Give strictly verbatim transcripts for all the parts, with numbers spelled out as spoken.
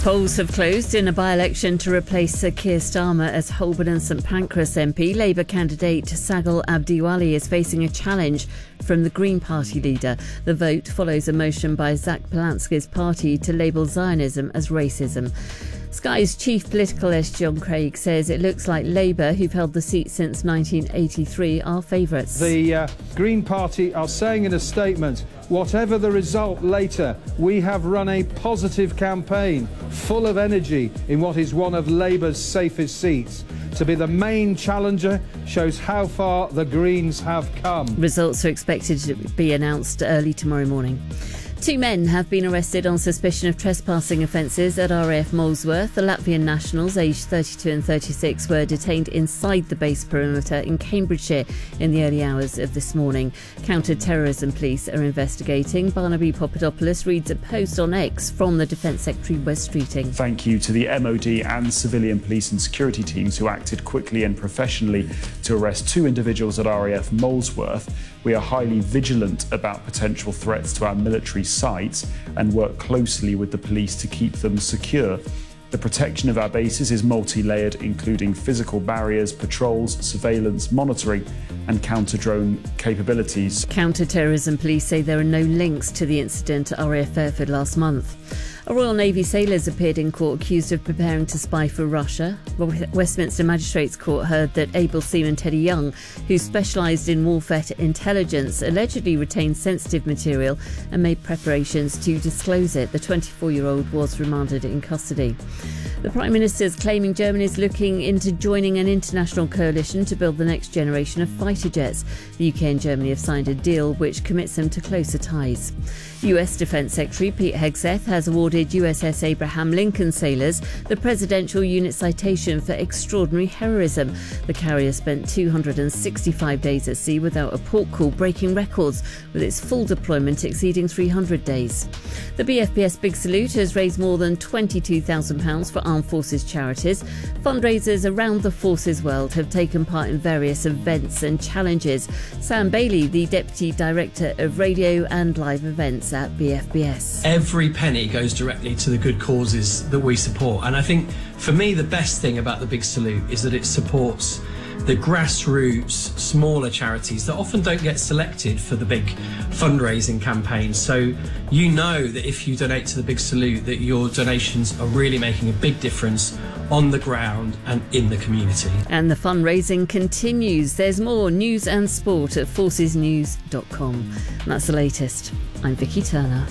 Polls have closed in a by-election to replace Sir Keir Starmer as Holborn and St Pancras M P. Labour candidate Sagal Abdiwali is facing a challenge from the Green Party leader. The vote follows a motion by Zach Polanski's party to label Zionism as racism. Sky's chief political editor John Craig says it looks like Labour, who've held the seat since nineteen eighty-three, are favourites. The uh, Green Party are saying in a statement, whatever the result later, we have run a positive campaign full of energy in what is one of Labour's safest seats. To be the main challenger shows how far the Greens have come. Results are expected to be announced early tomorrow morning. Two men have been arrested on suspicion of trespassing offences at R A F Molesworth. The Latvian nationals, aged thirty-two and thirty-six, were detained inside the base perimeter in Cambridgeshire in the early hours of this morning. Counter-terrorism police are investigating. Barnaby Papadopoulos reads a post on X from the Defence Secretary Wes Streeting. Thank you to the M O D and civilian police and security teams who acted quickly and professionally to arrest two individuals at R A F Molesworth. We are highly vigilant about potential threats to our military sites and work closely with the police to keep them secure. The protection of our bases is multi-layered, including physical barriers, patrols, surveillance, monitoring and counter-drone capabilities. Counter-terrorism police say there are no links to the incident at R A F Fairford last month. A Royal Navy sailor has appeared in court accused of preparing to spy for Russia. Westminster Magistrates Court heard that able seaman Teddy Young, who specialised in warfare intelligence, allegedly retained sensitive material and made preparations to disclose it. The twenty-four-year-old was remanded in custody. The Prime Minister is claiming Germany is looking into joining an international coalition to build the next generation of fighter jets. The U K and Germany have signed a deal which commits them to closer ties. U S Defence Secretary Pete Hegseth has awarded U S S Abraham Lincoln sailors the Presidential Unit Citation for extraordinary heroism. The carrier spent two hundred sixty-five days at sea without a port call, breaking records, with its full deployment exceeding three hundred days. The B F P S Big Salute has raised more than twenty-two thousand pounds for Armed Forces charities. Fundraisers around the Forces world have taken part in various events and challenges. Sam Bailey, the Deputy Director of Radio and Live Events at B F B S. Every penny goes directly to the good causes that we support. And I think, for me, the best thing about the Big Salute is that it supports the grassroots, smaller charities that often don't get selected for the big fundraising campaigns. So you know that if you donate to the Big Salute, that your donations are really making a big difference on the ground and in the community. And the fundraising continues. There's more news and sport at forces news dot com. And that's the latest. I'm Vicky Turner.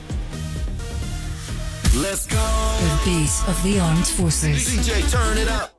Let's go. The beat of the armed forces. D J, turn it up.